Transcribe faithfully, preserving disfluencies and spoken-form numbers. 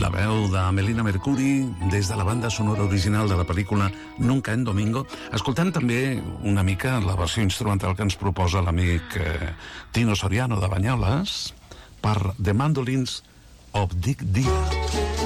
La veu de Melina Mercuri des de la banda sonora original de la pel·lícula Nunca en Domingo. Escoltem també una mica la versió instrumental que ens proposa l'amic eh, Tino Soriano de Banyoles per The Mandolins of Dick Deal.